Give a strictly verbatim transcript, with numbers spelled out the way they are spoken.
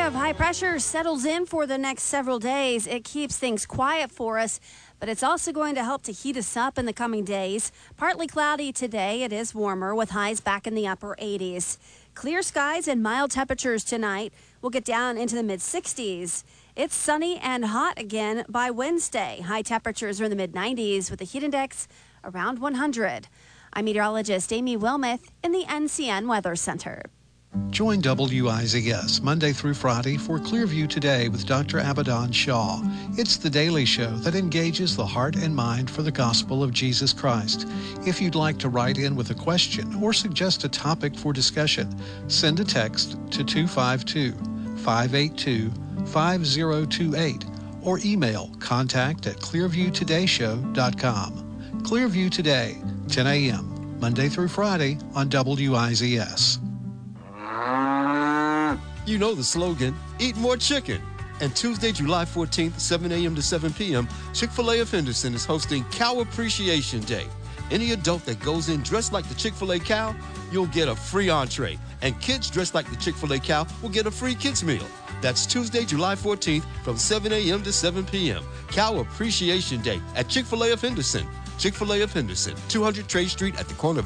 area of high pressure settles in for the next several days. It keeps things quiet for us, but it's also going to help to heat us up in the coming days. Partly cloudy today. It is warmer with highs back in the upper eighties. Clear skies and mild temperatures tonight. We'll get down into the mid sixties. It's sunny and hot again by Wednesday. High temperatures are in the mid nineties with the heat index around one hundred. I'm meteorologist Amy Wilmoth in the N C N Weather Center. Join W I Z S Monday through Friday for Clearview Today with Doctor Abaddon Shaw. It's the daily show that engages the heart and mind for the gospel of Jesus Christ. If you'd like to write in with a question or suggest a topic for discussion, send a text to two five two, five eight two, five zero two eight or email contact at clearview today show dot com. Clearview Today, ten a.m., Monday through Friday on W I Z S. You know the slogan, eat more chicken. And Tuesday, July fourteenth, seven a.m. to seven p.m., Chick-fil-A of Henderson is hosting Cow Appreciation Day. Any adult that goes in dressed like the Chick-fil-A cow, you'll get a free entree. And kids dressed like the Chick-fil-A cow will get a free kids meal. That's Tuesday, July fourteenth from seven a.m. to seven p.m. Cow Appreciation Day at Chick-fil-A of Henderson. Chick-fil-A of Henderson, two hundred Trade Street at the corner of